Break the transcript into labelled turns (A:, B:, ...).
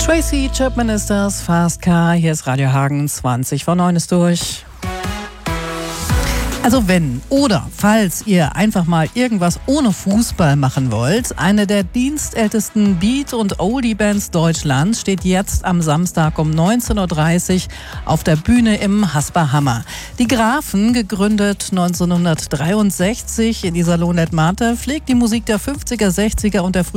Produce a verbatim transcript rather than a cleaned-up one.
A: Tracy Chapman ist das, Fast Car. Hier ist Radio Hagen, zwanzig vor neun ist durch. Also wenn oder falls ihr einfach mal irgendwas ohne Fußball machen wollt, eine der dienstältesten Beat- und Oldie-Bands Deutschlands steht jetzt am Samstag um neunzehn Uhr dreißig auf der Bühne im Hasper Hammer. Die Grafen, gegründet neunzehnhundertdreiundsechzig in Iserlohn-Letmathe, pflegt die Musik der fünfziger, sechziger und der